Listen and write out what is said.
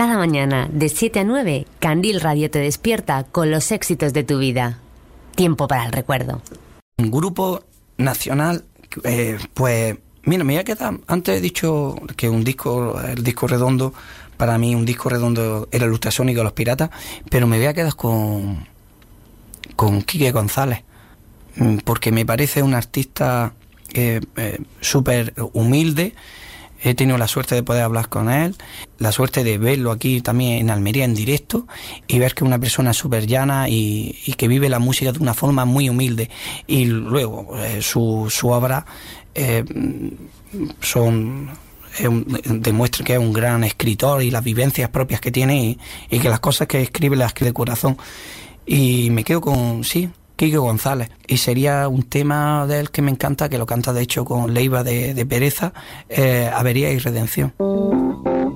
Cada mañana, de 7 a 9, Candil Radio te despierta con los éxitos de tu vida. Tiempo para el recuerdo. Un grupo nacional, pues, mira, me voy a quedar... Antes he dicho que el disco redondo, para mí un disco redondo era el Ultrasónico de los Piratas, pero me voy a quedar con Quique González, porque me parece un artista súper humilde. He tenido la suerte de poder hablar con él, la suerte de verlo aquí también en Almería en directo y ver que es una persona súper llana y que vive la música de una forma muy humilde. Y luego su obra demuestra que es un gran escritor y las vivencias propias que tiene y que las cosas que escribe las escribe de corazón. Y me quedo con, sí, Quique González, y sería un tema de él que me encanta, que lo canta de hecho con Leiva de Pereza, Avería y Redención.